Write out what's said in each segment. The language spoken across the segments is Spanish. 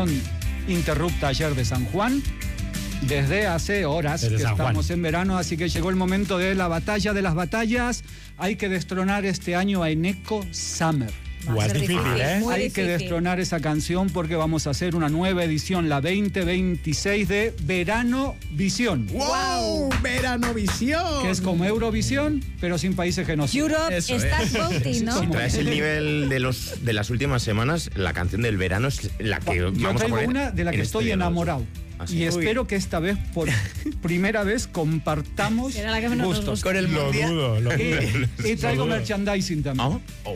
transmisión interrupta ayer de San Juan. Desde hace horas que estamos en verano, así que llegó el momento de la batalla de las batallas. Hay que destronar este año a Eneco Summer. Es difícil, ¿eh? Hay que destronar esa canción porque vamos a hacer una nueva edición, la 2026 de Verano Visión. ¡Wow! ¡Verano Visión! Que es como Eurovisión, pero sin países genocidas. Europe Stars Voting, ¿no? Si traes el nivel de las últimas semanas, la canción del verano es la que Yo vamos a traigo poner una de la que estoy enamorado. Y espero que esta vez, por primera vez, compartamos gustos. Con el mundial. Lo dudo. Y traigo merchandising también.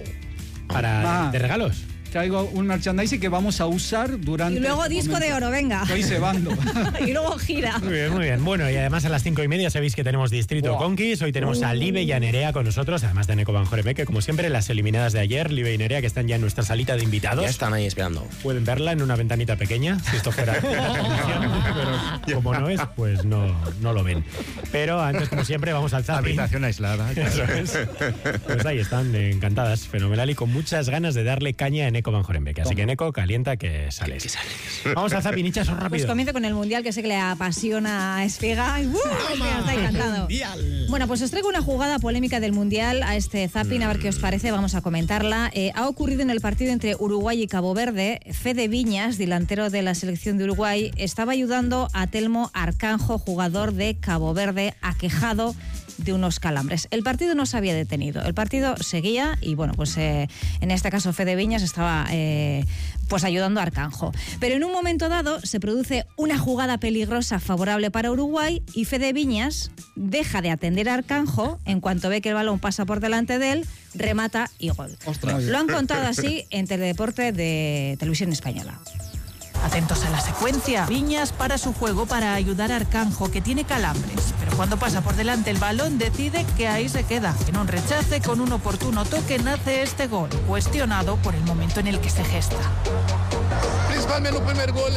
¿De regalos? Traigo un merchandising que vamos a usar durante... Y luego disco de oro, venga. Estoy cebando. Y luego gira. Muy bien, muy bien. Bueno, y además a las 5:30 sabéis que tenemos Distrito Conquis. Hoy tenemos a Libe y a Nerea con nosotros, además de Eneco Banjoreme, que como siempre, las eliminadas de ayer, Libe y Nerea, que están ya en nuestra salita de invitados. Ya están ahí esperando. Pueden verla en una ventanita pequeña, si esto fuera pero como no es, pues no lo ven. Pero antes, como siempre, vamos al zapping. Habitación aislada. Eso es. Pues ahí están, encantadas, fenomenal, y con muchas ganas de darle caña a Eneco Banjoreme. Así que Eneco, calienta que sales. Vamos al zapping, Icha, son rápido. Pues comienzo con el Mundial, que sé que le apasiona a Espiga. Espiga está encantado. Bueno, pues os traigo una jugada polémica del Mundial a este zapping, a ver qué os parece, vamos a comentarla. Ha ocurrido en el partido entre Uruguay y Cabo Verde. Fede Viñas, delantero de la selección de Uruguay, estaba ayudando a Telmo Arcanjo, jugador de Cabo Verde, aquejado de unos calambres. El partido no se había detenido, el partido seguía y bueno, pues en este caso Fede Viñas estaba pues ayudando a Arcanjo. Pero en un momento dado se produce una jugada peligrosa favorable para Uruguay y Fede Viñas deja de atender a Arcanjo. En cuanto ve que el balón pasa por delante de él, remata y gol. ¡Ostras! Lo han contado así en Teledeporte de Televisión Española. Atentos a la secuencia. Viñas para su juego para ayudar a Arcanjo, que tiene calambres. Pero cuando pasa por delante el balón, decide que ahí se queda. En un rechace, con un oportuno toque, nace este gol, cuestionado por el momento en el que se gesta. Principalmente el primer gol,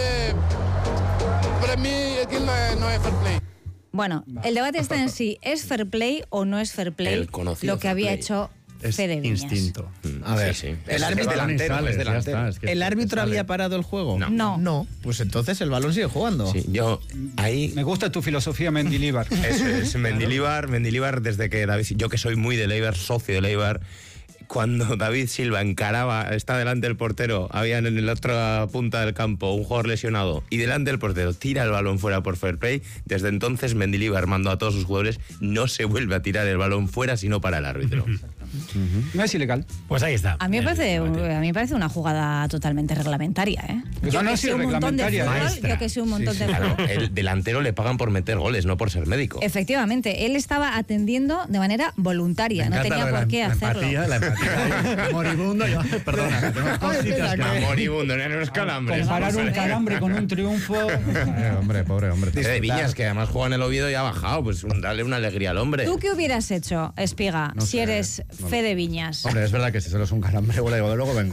para mí, aquí no es fair play. Bueno, el debate está en si es fair play o no es fair play lo que había hecho Fede Viñas. Instinto. A ver, Sí. el árbitro ¿El árbitro había parado el juego? No. Pues entonces el balón sigue jugando. Sí, yo ahí... Me gusta tu filosofía, Mendilibar. Eso es, Mendilibar, desde que David... Yo que soy muy de Leibar, socio de Leibar, cuando David Silva encaraba, está delante del portero, había en la otra punta del campo un jugador lesionado y delante del portero tira el balón fuera por fair play, desde entonces Mendilibar mandó a todos sus jugadores, no se vuelve a tirar el balón fuera sino para el árbitro. No es ilegal. Pues ahí está. A mí me parece una jugada totalmente reglamentaria, ¿eh? Yo no sé, un montón de fútbol, maestra. yo que sé un montón de Claro, fútbol. el delantero le pagan por meter goles, no por ser médico. Efectivamente, él estaba atendiendo de manera voluntaria, no tenía por qué hacerlo. La empatía. Moribundo, perdona, tenemos cositas que... Moribundo, no los calambres. Comparar un calambre con un triunfo. Hombre, pobre hombre. De Viñas, que además juega en el Oviedo y ha bajado, pues darle una alegría al hombre. ¿Tú qué hubieras hecho, Espiga, No si sé, eres Fede Viñas? Hombre, es verdad que si solo es un calambre, luego vengo.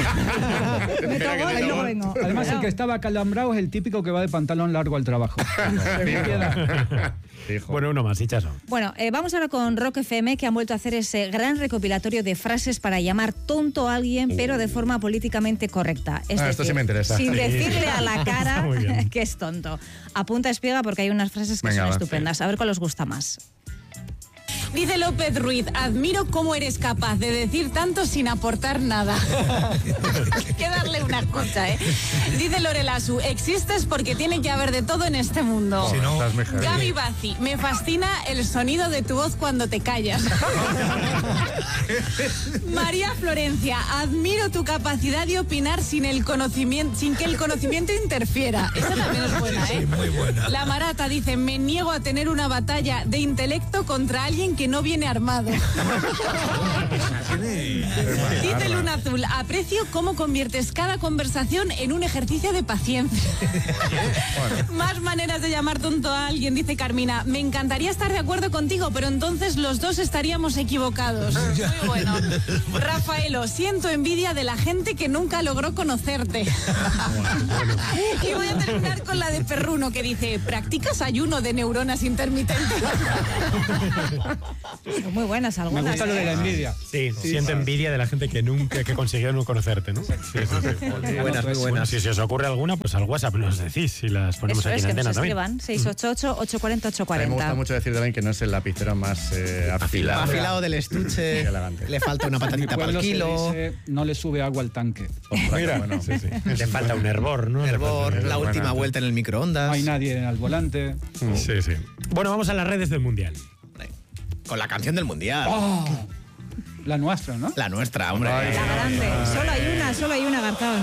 Me tocó y luego vengo. Además, el que estaba calambrado es el típico que va de pantalón largo al trabajo. Bueno, uno más, Hichazo. Bueno, vamos ahora con Rock FM, que han vuelto a hacer ese gran recopilatorio de frases para llamar tonto a alguien, pero de forma políticamente correcta. Es decir, esto sí me interesa. sin decirle a la cara Está muy bien. que es tonto. Apunta, Espiga, porque hay unas frases que son estupendas. A ver cuál os gusta más. Dice López Ruiz, admiro cómo eres capaz de decir tanto sin aportar nada. Hay que darle una escucha, ¿eh? Dice Lorelasu, existes porque tiene que haber de todo en este mundo. Si no, Gaby Bazzi, me fascina el sonido de tu voz cuando te callas. María Florencia, admiro tu capacidad de opinar sin que el conocimiento interfiera. Esa también es buena, ¿eh? muy buena. La Marata dice, me niego a tener una batalla de intelecto contra alguien que no viene armado. Dice Luna Azul, aprecio cómo conviertes cada conversación en un ejercicio de paciencia. Más maneras de llamar tonto a alguien, dice Carmina. Me encantaría estar de acuerdo contigo, pero entonces los dos estaríamos equivocados. Muy bueno. Rafaelo, siento envidia de la gente que nunca logró conocerte. Y voy a terminar con la de Perruno, que dice, ¿practicas ayuno de neuronas intermitentes? Son muy buenas algunas. Me gusta lo de la envidia. Sí, siento envidia de la gente que nunca consiguió no conocerte, ¿no? Sí. Muy buenas, muy buenas. Bueno, si se os ocurre alguna, pues al WhatsApp nos decís y las ponemos Eso aquí es, en que nos antena también. escriban, 688-840-840. A mí me gusta mucho decir también que no es el lapicero más afilado. Afilado del estuche, elegante. le falta una patatita para el kilo. Dice, no le sube agua al tanque. Mira, Bueno, sí. Le falta un hervor, ¿no? Hervor, la última vuelta en el microondas. No hay nadie al volante. Sí. Bueno, vamos a las redes del Mundial. Con la canción del Mundial. La nuestra, ¿no? La nuestra, hombre. La grande. Solo hay una, Garzón.